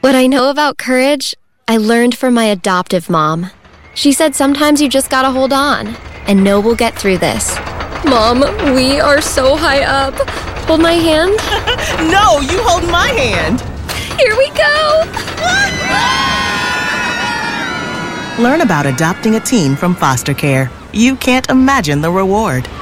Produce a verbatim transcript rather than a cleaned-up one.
What I know about courage, I learned from my adoptive mom. She said sometimes you just gotta hold on and know we'll get through this. Mom, we are so high up. Hold my hand. No, you hold my hand. Here we go. Learn about adopting a teen from foster care. You can't imagine the reward.